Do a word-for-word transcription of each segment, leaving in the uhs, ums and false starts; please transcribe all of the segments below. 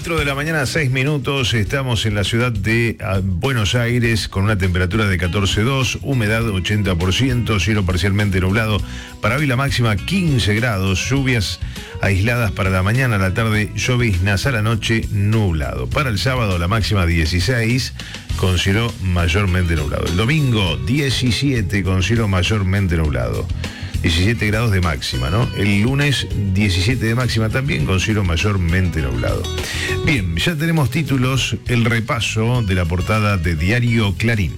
cuatro de la mañana, seis minutos, estamos en la ciudad de Buenos Aires con una temperatura de catorce coma dos, humedad ochenta por ciento, cielo parcialmente nublado. Para hoy la máxima quince grados, lluvias aisladas para la mañana, a la tarde lloviznas, a la noche nublado. Para el sábado la máxima dieciséis, con cielo mayormente nublado. El domingo diecisiete, con cielo mayormente nublado. diecisiete grados de máxima, ¿no? El lunes diecisiete de máxima también, con cielo mayormente nublado. Bien, ya tenemos títulos, el repaso de la portada de Diario Clarín.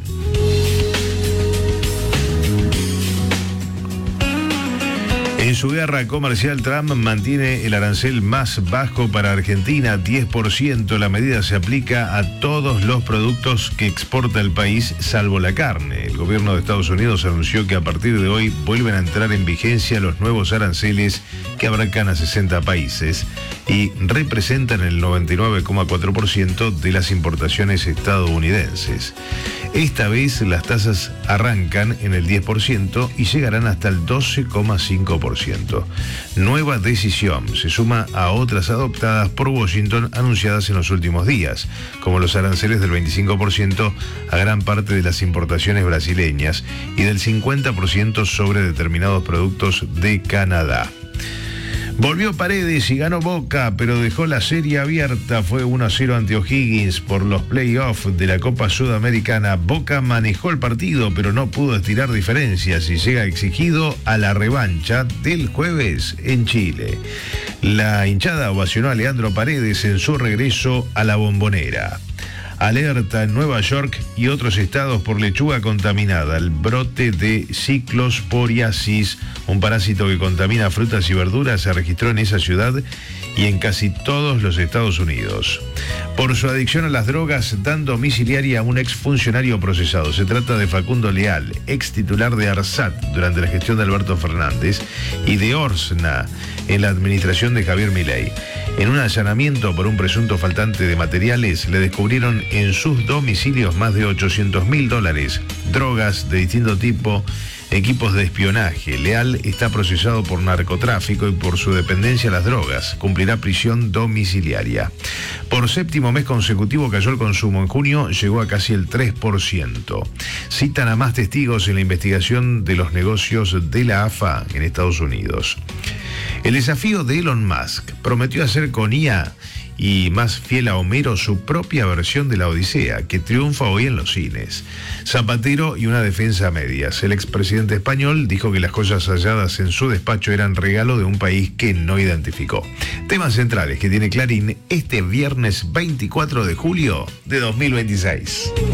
En su guerra comercial, Trump mantiene el arancel más bajo para Argentina, diez por ciento. La medida se aplica a todos los productos que exporta el país, salvo la carne. El gobierno de Estados Unidos anunció que a partir de hoy vuelven a entrar en vigencia los nuevos aranceles que abarcan a sesenta países y representan el noventa y nueve coma cuatro por ciento de las importaciones estadounidenses. Esta vez las tasas arrancan en el diez por ciento y llegarán hasta el doce coma cinco por ciento. Nueva decisión se suma a otras adoptadas por Washington anunciadas en los últimos días, como los aranceles del veinticinco por ciento a gran parte de las importaciones brasileñas y del cincuenta por ciento sobre determinados productos de Canadá. Volvió Paredes y ganó Boca, pero dejó la serie abierta. Fue uno a cero ante O'Higgins por los playoffs de la Copa Sudamericana. Boca manejó el partido, pero no pudo estirar diferencias y llega exigido a la revancha del jueves en Chile. La hinchada ovacionó a Leandro Paredes en su regreso a la Bombonera. Alerta en Nueva York y otros estados por lechuga contaminada. El brote de ciclosporiasis, un parásito que contamina frutas y verduras, se registró en esa ciudad y en casi todos los Estados Unidos. Por su adicción a las drogas, dan domiciliaria a un exfuncionario procesado. Se trata de Facundo Leal, ex titular de ARSAT durante la gestión de Alberto Fernández y de Orsna en la administración de Javier Milei. En un allanamiento por un presunto faltante de materiales, le descubrieron en sus domicilios más de ochocientos mil dólares, drogas de distinto tipo, equipos de espionaje. Leal está procesado por narcotráfico y por su dependencia a las drogas. Cumplirá prisión domiciliaria. Por séptimo mes consecutivo cayó el consumo. En junio llegó a casi el tres por ciento. Citan a más testigos en la investigación de los negocios de la A F A en Estados Unidos. El desafío de Elon Musk prometió hacer con I A y más fiel a Homero su propia versión de la Odisea, que triunfa hoy en los cines. Zapatero y una defensa a medias. El expresidente español dijo que las joyas halladas en su despacho eran regalo de un país que no identificó. Temas centrales que tiene Clarín este viernes veinticuatro de julio de dos mil veintiséis.